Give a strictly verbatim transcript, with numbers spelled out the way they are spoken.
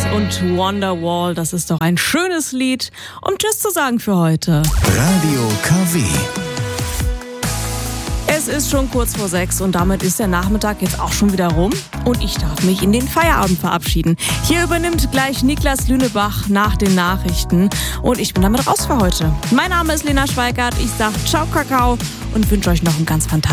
und Wonderwall, das ist doch ein schönes Lied, um Tschüss zu sagen für heute. Radio K W. Es ist schon kurz vor sechs und damit ist der Nachmittag jetzt auch schon wieder rum und ich darf mich in den Feierabend verabschieden. Hier übernimmt gleich Niklas Lünebach nach den Nachrichten und ich bin damit raus für heute. Mein Name ist Lena Schweikart, ich sage Ciao Kakao und wünsche euch noch einen ganz fantastischen